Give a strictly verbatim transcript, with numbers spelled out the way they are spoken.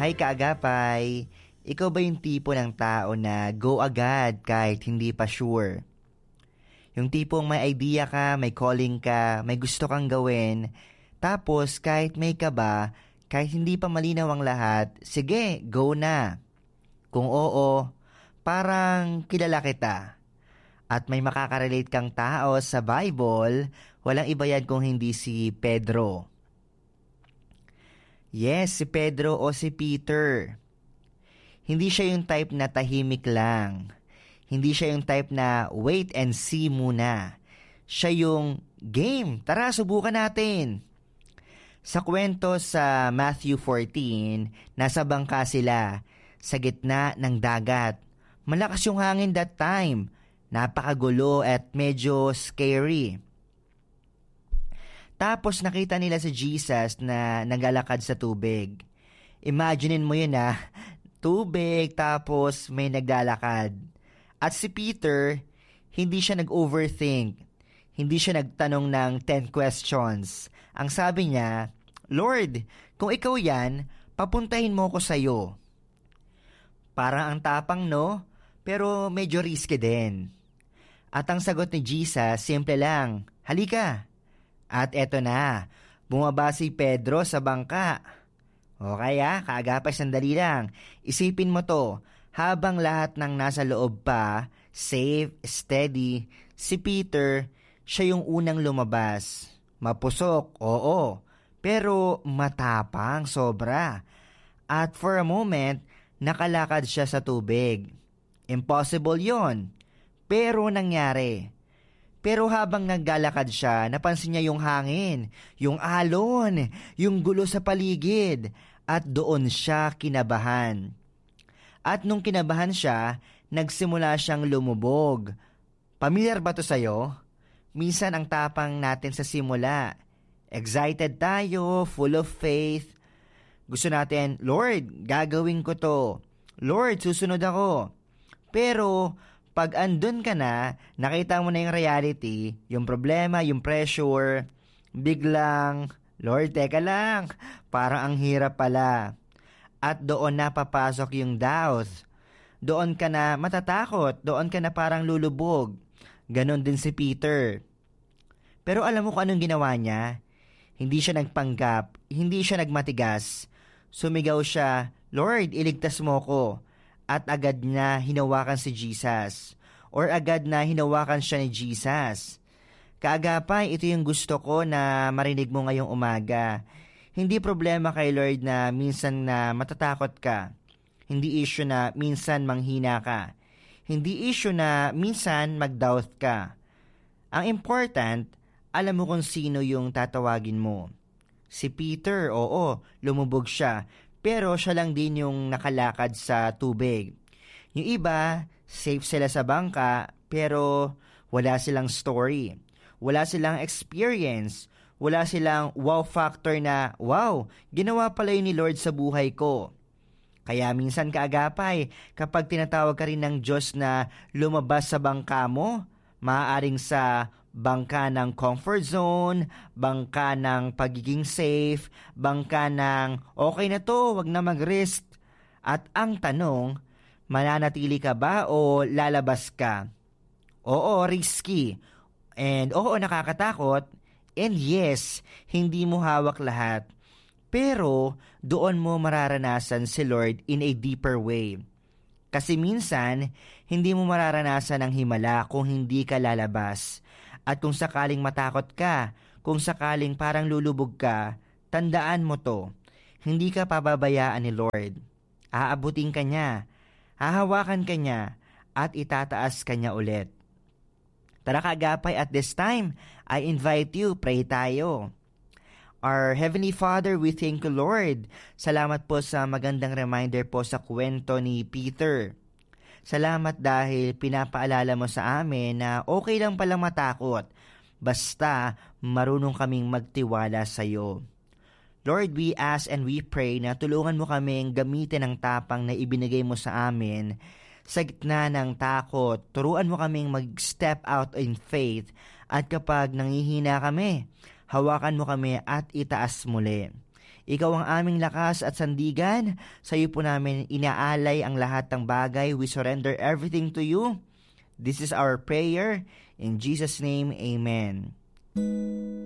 Hi kaagapay! Ikaw ba yung tipo ng tao na go agad kahit hindi pa sure? Yung tipong may idea ka, may calling ka, may gusto kang gawin, tapos kahit may kaba, kahit hindi pa malinaw ang lahat, sige, go na. Kung oo, parang kilala kita. At may makakarelate kang tao sa Bible, walang iba yan kung hindi si Pedro. Yes, si Pedro o si Peter. Hindi siya yung type na tahimik lang. Hindi siya yung type na wait and see muna. Siya yung game, tara subukan natin. Sa kwento sa Matthew fourteen, nasa bangka sila sa gitna ng dagat. Malakas yung hangin that time. Napakagulo at medyo scary. Tapos nakita nila si Jesus na naglalakad sa tubig. Imaginein mo yun ah, tubig tapos may naglalakad. At si Peter, hindi siya nag-overthink. Hindi siya nagtanong ng ten questions. Ang sabi niya, Lord, kung ikaw yan, papuntahin mo ko sa'yo. Parang ang tapang no, pero medyo risky din. At ang sagot ni Jesus, simple lang, halika. At eto na, bumaba si Pedro sa bangka. O kaya, kaagapay sandali lang. Isipin mo to, habang lahat ng nasa loob pa, safe, steady, si Peter, siya yung unang lumabas. Mapusok, oo, pero matapang sobra. At for a moment, nakalakad siya sa tubig. Impossible yon, pero nangyari. Pero habang naglalakad siya, napansin niya yung hangin, yung alon, yung gulo sa paligid, at doon siya kinabahan. At nung kinabahan siya, nagsimula siyang lumubog. Pamilyar ba to sa'yo? Minsan ang tapang natin sa simula. Excited tayo, full of faith. Gusto natin, Lord, gagawin ko to. Lord, susunod ako. Pero pag andun ka na, nakita mo na yung reality, yung problema, yung pressure, biglang, Lord, teka lang, parang ang hirap pala. At doon na papasok yung doubt. Doon ka na matatakot, doon ka na parang lulubog. Ganon din si Peter. Pero alam mo kung anong ginawa niya? Hindi siya nagpanggap, hindi siya nagmatigas. Sumigaw siya, Lord, iligtas mo ko. At agad na hinawakan si Jesus. Or agad na hinawakan siya ni Jesus. Kaagapay, ito yung gusto ko na marinig mo ngayong umaga. Hindi problema kay Lord na minsan na matatakot ka. Hindi issue na minsan manghina ka. Hindi issue na minsan mag-doubt ka. Ang important, alam mo kung sino yung tatawagin mo. Si Peter, oo, lumubog siya. Pero siya lang din yung nakalakad sa tubig. Yung iba, safe sila sa bangka, pero wala silang story. Wala silang experience. Wala silang wow factor na, wow, ginawa pala yun ni Lord sa buhay ko. Kaya minsan kaagapay, kapag tinatawag ka rin ng Diyos na lumabas sa bangka mo, maaaring sa bangka ng comfort zone, bangka ng pagiging safe, bangka ng okay na to, wag na mag-risk. At ang tanong, mananatili ka ba o lalabas ka? Oo, risky. And oo, nakakatakot. And yes, hindi mo hawak lahat. Pero doon mo mararanasan si Lord in a deeper way. Kasi minsan, hindi mo mararanasan ang himala kung hindi ka lalabas. At kung sakaling matakot ka, kung sakaling parang lulubog ka, tandaan mo to, hindi ka pababayaan ni Lord. Aabutin ka niya, hahawakan ka niya, at itataas ka niya ulit. Tara kaagapay, at this time, I invite you, pray tayo. Our Heavenly Father, we thank you, Lord. Salamat po sa magandang reminder po sa kwento ni Peter. Salamat dahil pinapaalala mo sa amin na okay lang palang matakot, basta marunong kaming magtiwala sa iyo. Lord, we ask and we pray na tulungan mo kaming gamitin ang tapang na ibinigay mo sa amin sa gitna ng takot. Turuan mo kaming mag-step out in faith at kapag nangihina kami, hawakan mo kami at itaas muli. Ikaw ang aming lakas at sandigan. Sa iyo po namin inaalay ang lahat ng bagay. We surrender everything to you. This is our prayer. In Jesus' name, Amen.